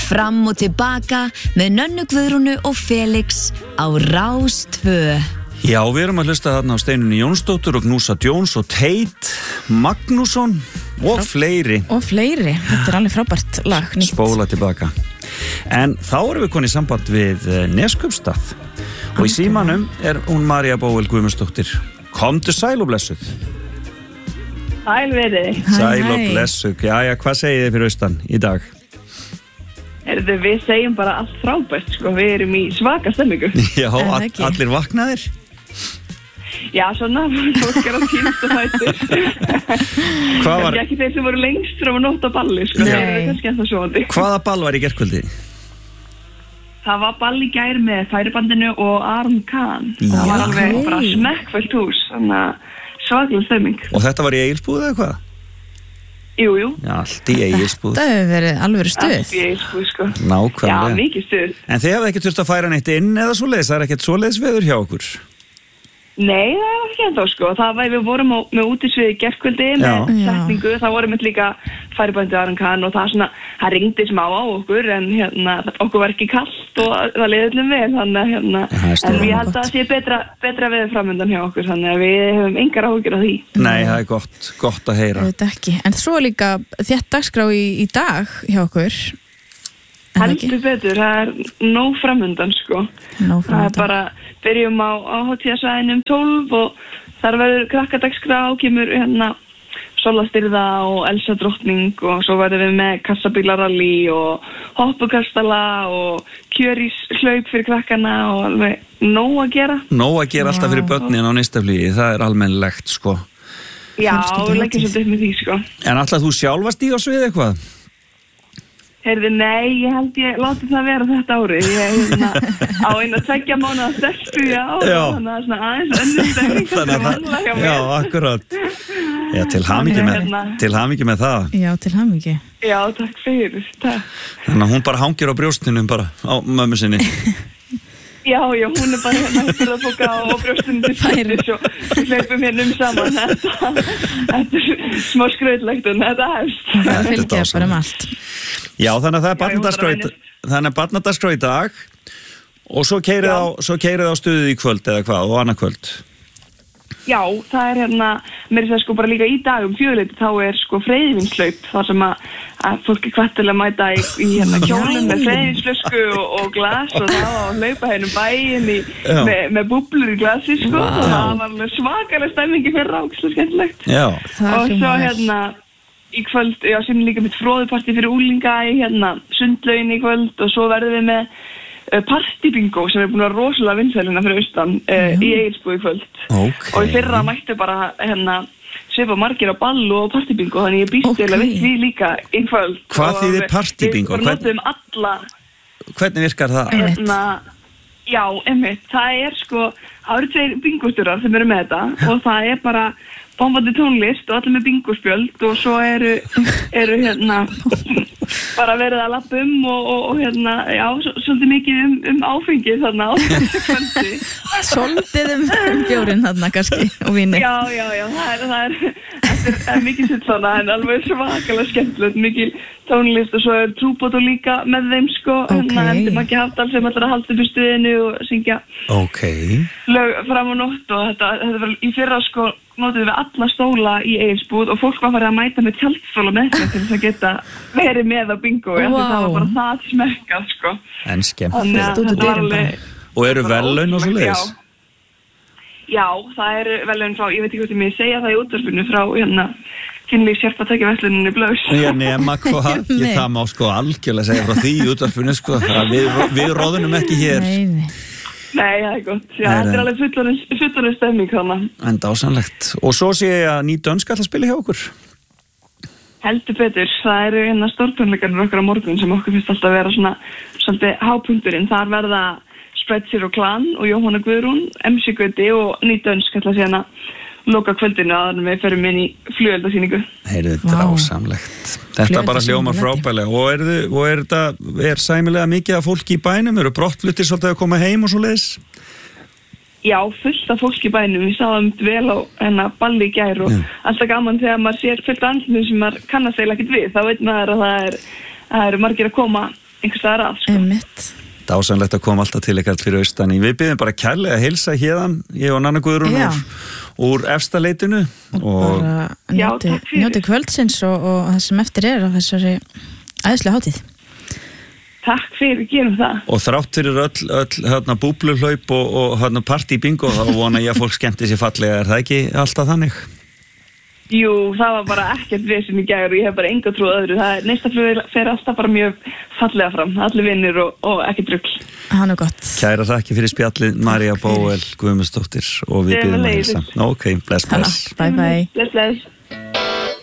Fram og tilbaka með Nönnu Guðrúnu og Felix á Rás 2. Já, við erum að hlusta þarna á Steinunni Jónsdóttur og Gnúsa Jones og Tate Magnússon og fleiri. Og fleiri, þetta alveg frábært lag. Nýtt. Spóla tilbaka. En þá erum við konið í samband við Neskupstað og í símanum hún María Bóel Guðmundsdóttir. Komdu sæl og blessuð. Sæl verið. Sæl og blessuð. Jæja, hvað segið þið fyrir austan í dag? Við segjum bara allt frábært, sko. Við erum í svaka stemmingu. Já, allir vaknaðir? Já, svona, fólk á tímst og hættir. Hvað var? Ekki þeir sem voru lengst frá að nótt á balli, sko. Það er kannski ennþá svoandi. Hvaða ball var í gærkvöldi? Það var ball í gær með Færibandinu og Aron Kahn. Það var alveg bara smekkfullt hús, þannig að svaklega stemming. Og þetta var í Egilsbúð eða hvað? Jú. Já, allt í Egilsbúð. Það hefur verið alveg stuð. Allt í Egilsbúð, sko. Nákvæmlega. Já, mikið stuð. En þið hafði ekki þurft að færa neitt inn eða svoleiðis? Það ekkert svoleiðis veður hjá okkur? Nei, það var ekki ennþá, sko. Það var, við vorum með útisviði gærkvöldi með setningu. Það vorum við líka Færibandi Aron Kahn og það rigndi smá á okkur en okkur var ekki kalt og það leiði öllum vel, þannig en ég held að það sé betra veður framundan hjá okkur, þannig að við hefum engar áhyggjur af því. Nei, það er gott að heyra. Þetta ekki. En svo líka þétt dagskrá í dag hjá okkur. Heldur betur, það er nóg framundan, sko. Það er bara, byrjum á hátíðarsvæðinum 12 og þar verður krakkadagskrá, kemur Sólastyrða og Elsa drottning og svo verðum við með kassabílaralli og hoppukastala og kjöríshlaup fyrir krakkana og alveg nóg að gera. Nóg að gera alltaf fyrir börnin á Neistaflugi, það er almennilegt, sko. Já, leggjum svolítið upp með því, sko. En ætlaðir þú sjálf að stíga á svið eitthvað? Heyrðu, nei, ég held ég láti það vera þetta ári. Ég á eina 2 mánaða stelpu í ár, þannig að svona aðeins önnur stemming sem vanlega hjá mér. Já, akkurat. Já, til hamingju með það. Já, til hamingju. Já, takk fyrir, takk. Þannig að hún bara hangir á brjóstinum bara á mömmu sinni. Já, hún er bara eftir að fóka á brjóstunum til færis og við hleypum saman. Þetta er smá skrautlegt en þetta hefst. Það fylgja bara allt. Já, þannig að það er barnadagskrá í dag og svo keyrið á stuðið í kvöld eða hvað og annað kvöld. Já, það er mér er það sko bara líka í dag 4:00 þá er sko freyðivinslaup þar sem að fólk er hvatt til að mæta í kjólum með freyðinsflösku og glas og þá að hlaupa bæinn með búblur í glasi sko og það var svakalega stemmingi fyrir ákslega skemmtilegt. Já. Og svo í kvöld, sem líka mitt fróðupartí fyrir úlinga í sundlaugin í kvöld og svo verðum við með partybingo sem er búin að vera rosalega vinsælina fyrir austan í Egilsbúð í kvöld. Okay. Og í fyrra mættu bara svipa margir á ball og partybingo þannig ég býst til að við því líka í kvöld. Hvað þýðir partybingo? Við notum alla. Hvernig virkar það? Já, einmitt. Það er sko, það eru 2 bingosturar sem eru með þetta og það er bara bombandi tónlist og allir með bingospjöld og svo eru bara verið að lappa og svolítið mikið áfengið þarna á þessu kvöldi. Svolítið bjórinn þarna kannski og víni. Já, það er mikið sitt svona en alveg svakalega skemmtilegt, mikið tónlist og svo er trúbót og líka með þeim sko, endur maður ekki haft alls sem ætlar að halda upp í stuðinu og syngja lög fram á nótt og þetta var í fyrra sko notuðu við alla stóla í Egilsbúð og fólk var farið að mæta með tjaldstóla með þeim til þess að geta verið með á bingo það var bara það smekkað sko. En skemmtilegt. Og eru verðlaun og svo leiðis? Já, það eru verðlaun frá, ég veit ekki hvort ég með segja það í útvarpinu frá kynlífs hjálpartækjaversluninni Blöðs. Já, nema hvað, það má sko algjörlega segja frá því í útvarpinu sko, við róðunum ekki hér. Nei, það er gott. Já, þetta er alveg fullorðin stemming þannig. En dásamlegt. Og svo sé ég að Ný dönsk ætla að spila hjá okkur. Heldur betur. Það eru stórtónleikarnir okkar á morgun sem okkur finnst alltaf að vera svona svolítið hápunkturinn. Þar verða Spreadshirt og Klan og Jóhanna Guðrún, MC Guði og Ný dönsk ætla að segja loka kvöldinu að við ferum inn í flugeldasýningu. Heyrðu, dásamlegt. Þetta bara hljómar frábælega. Og er sæmilega mikið af fólki í bænum? Eru brottfluttir svolítið að koma heim og svo leiðis? Já, fullt af fólki í bænum. Við sáum vel á balli í gær og alltaf gaman þegar maður sér fullt af andlum sem maður kannast eiginlega ekkert við. Þá veit maður að það eru margir að koma einhvers staðar að, sko. Einmitt. Dásamlegt að koma alltaf til ykkar fyrir austan. Við byggjum bara kærlega að heilsa hérðan, ég og Nanna Guðrún úr efsta leitinu. Og bara njóti kvöldsins og það sem eftir á þessari æðislega hátíð. Takk fyrir, gerum það. Og þrátt fyrir öll búbluhlaup og partí bingo, þá vona ég að fólk skemmti sér fallega. Það ekki alltaf þannig? Jú, það var bara ekkert vesen í gær og ég hef bara enga trú öðru. Næsta flug fer alltaf bara mjög fallega fram. Allir vinnir og ekkert rugl. Það er gott. Kæra þakki fyrir spjallið, María Bóel Guðmundsdóttir, og við byrjum að heilsa. Ok, bless. Bye bye. Bless.